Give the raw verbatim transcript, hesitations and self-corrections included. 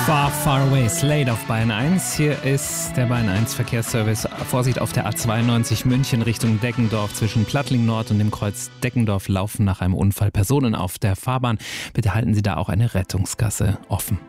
Far, Far Away, Slade auf Bayern eins. Hier ist der Bayern eins Verkehrsservice. Vorsicht auf der A zweiundneunzig München Richtung Deggendorf. Zwischen Plattling Nord und dem Kreuz Deggendorf laufen nach einem Unfall Personen auf der Fahrbahn. Bitte halten Sie da auch eine Rettungsgasse offen.